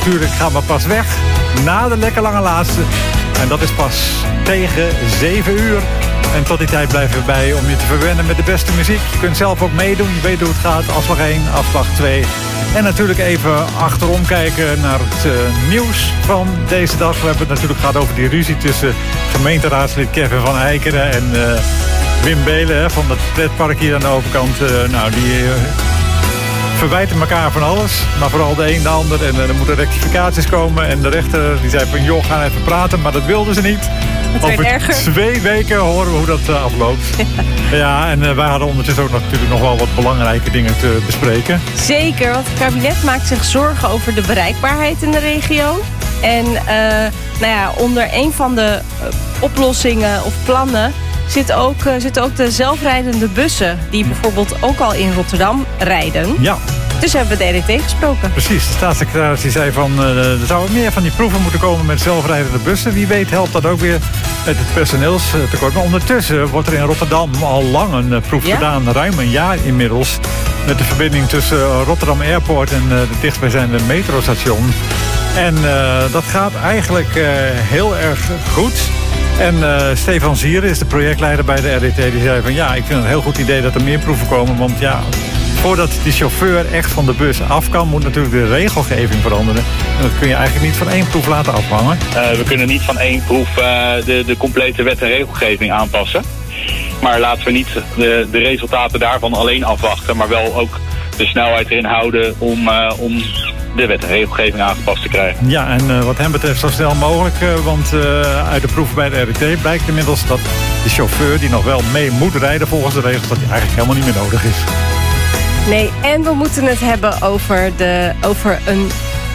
natuurlijk gaan we pas weg na de lekker lange laatste. En dat is pas tegen 7 uur. En tot die tijd blijven we bij om je te verwennen met de beste muziek. Je kunt zelf ook meedoen, je weet hoe het gaat. Afslag 1, afslag 2. En natuurlijk even achterom kijken naar het nieuws van deze dag. We hebben het natuurlijk gehad over die ruzie tussen gemeenteraadslid Kevin van Eikeren en Wim Belen van het pretpark hier aan de overkant. Die verwijten elkaar van alles. Maar vooral de een de ander. En er moeten rectificaties komen. En de rechter die zei van joh, gaan even praten. Maar dat wilden ze niet. Over erger. 2 weken horen we hoe dat afloopt. Ja, en wij hadden ondertussen ook natuurlijk nog wel wat belangrijke dingen te bespreken. Zeker, want het kabinet maakt zich zorgen over de bereikbaarheid in de regio. En onder een van de oplossingen of plannen zitten ook de zelfrijdende bussen. Die bijvoorbeeld ook al in Rotterdam rijden. Ja. Dus hebben we de RET gesproken. Precies, de staatssecretaris die zei van er zouden meer van die proeven moeten komen met zelfrijdende bussen. Wie weet helpt dat ook weer met het personeelstekort. Maar ondertussen wordt er in Rotterdam al lang een proef gedaan. Ruim een jaar inmiddels. Met de verbinding tussen Rotterdam Airport en het dichtstbijzijnde metrostation. En dat gaat eigenlijk heel erg goed. En Stefan Zieren is de projectleider bij de RET. Die zei van ja, ik vind het een heel goed idee dat er meer proeven komen. Want ja, voordat die chauffeur echt van de bus af kan, moet natuurlijk de regelgeving veranderen. En dat kun je eigenlijk niet van 1 proef laten afhangen. We kunnen niet van 1 proef de complete wet en regelgeving aanpassen. Maar laten we niet de resultaten daarvan alleen afwachten, maar wel ook de snelheid erin houden om de wet en regelgeving aangepast te krijgen. Ja, en wat hem betreft zo snel mogelijk, want uit de proeven bij de RET blijkt inmiddels dat de chauffeur die nog wel mee moet rijden volgens de regels, dat die eigenlijk helemaal niet meer nodig is. Nee, en we moeten het hebben over een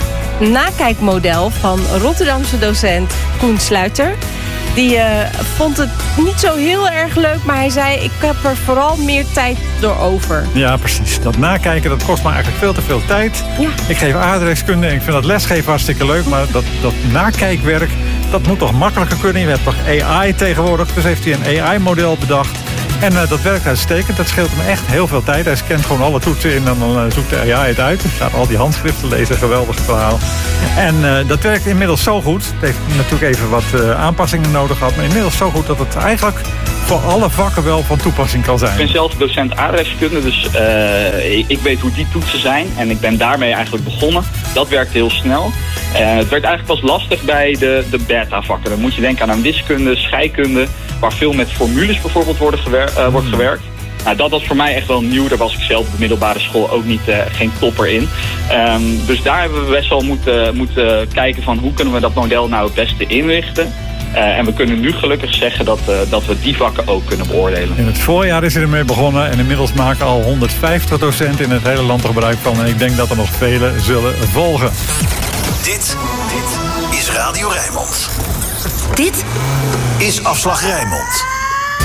nakijkmodel van Rotterdamse docent Koen Sluiter. Die vond het niet zo heel erg leuk, maar hij zei ik heb er vooral meer tijd door over. Ja, precies. Dat nakijken, dat kost me eigenlijk veel te veel tijd. Ja. Ik geef aardrijkskunde en ik vind dat lesgeven hartstikke leuk, maar dat nakijkwerk, dat moet toch makkelijker kunnen. Je hebt toch AI tegenwoordig, dus heeft hij een AI-model bedacht. En dat werkt uitstekend. Dat scheelt hem echt heel veel tijd. Hij scant gewoon alle toetsen in en dan zoekt de AI het uit. Hij gaat al die handschriften lezen. Geweldig verhaal. En dat werkt inmiddels zo goed. Het heeft natuurlijk even wat aanpassingen nodig gehad. Maar inmiddels zo goed dat het eigenlijk voor alle vakken wel van toepassing kan zijn. Ik ben zelf docent aardrijkskunde. Dus ik weet hoe die toetsen zijn. En ik ben daarmee eigenlijk begonnen. Dat werkt heel snel. Het werd eigenlijk pas lastig bij de beta-vakken. Dan moet je denken aan wiskunde, scheikunde, waar veel met formules bijvoorbeeld wordt gewerkt. Nou, dat was voor mij echt wel nieuw. Daar was ik zelf op de middelbare school ook geen topper in. Dus daar hebben we best wel moeten kijken van hoe kunnen we dat model nou het beste inrichten. En we kunnen nu gelukkig zeggen dat we die vakken ook kunnen beoordelen. In het voorjaar is hij ermee begonnen en inmiddels maken al 150 docenten in het hele land er gebruik van. En ik denk dat er nog vele zullen volgen. Dit is Radio Rijnmond. Dit is Afslag Rijnmond.